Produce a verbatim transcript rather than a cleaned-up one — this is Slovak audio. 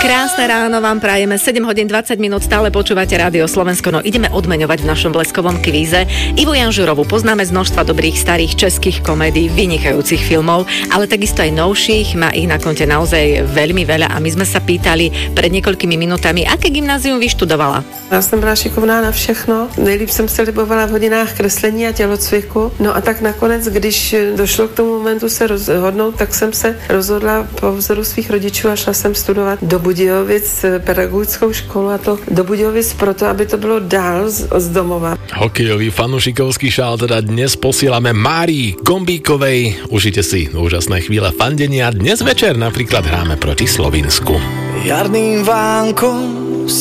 Krásne ráno vám prajeme, sedem hodín dvadsať minút, stále počúvate Rádio Slovensko, no ideme odmeňovať v našom bleskovom kvíze Ivu Janžurovú. Poznáme z množstva dobrých starých českých komédií, vynikajúcich filmov, ale takisto aj novších, má ich na konte naozaj veľmi veľa a my sme sa pýtali pred niekoľkými minutami, aké gymnázium vyštudovala. Já jsem byla šikovná na všechno, nejlíp jsem se libovala v hodinách kreslení a tělocviku, no a tak nakonec, když došlo k tomu momentu se rozhodnout, tak jsem se rozhodla po vzoru svých rodičů a šla jsem studovat do Budějovic pedagogickou školu, a to do Budějovic proto, aby to bylo dál z, z domova. Hokejový fanušikovský šál teda dnes posielame Márii Gombíkovej. Užite si úžasné chvíle fandenia. Dnes večer napríklad hráme proti Slovinsku. Jarným vánkom